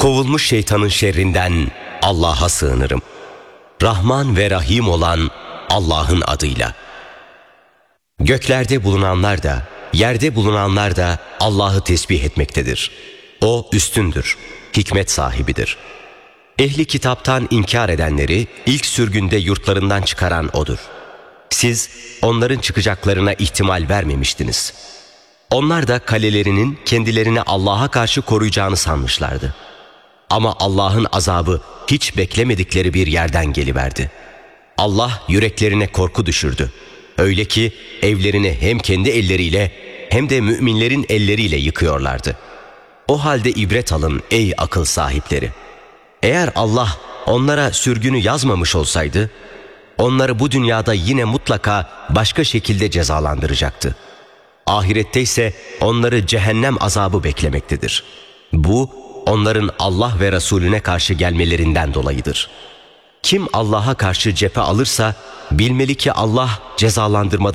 Kovulmuş şeytanın şerrinden Allah'a sığınırım. Rahman ve Rahim olan Allah'ın adıyla. Göklerde bulunanlar da, yerde bulunanlar da Allah'ı tesbih etmektedir. O üstündür, hikmet sahibidir. Ehli kitaptan inkar edenleri ilk sürgünde yurtlarından çıkaran O'dur. Siz onların çıkacaklarına ihtimal vermemiştiniz. Onlar da kalelerinin kendilerini Allah'a karşı koruyacağını sanmışlardı. Ama Allah'ın azabı hiç beklemedikleri bir yerden geliverdi. Allah yüreklerine korku düşürdü. Öyle ki evlerini hem kendi elleriyle hem de müminlerin elleriyle yıkıyorlardı. O halde ibret alın ey akıl sahipleri. Eğer Allah onlara sürgünü yazmamış olsaydı, onları bu dünyada yine mutlaka başka şekilde cezalandıracaktı. Ahirette ise onları cehennem azabı beklemektedir. Bu, onların Allah ve Resulüne karşı gelmelerinden dolayıdır. Kim Allah'a karşı cephe alırsa, bilmeli ki Allah cezalandırmada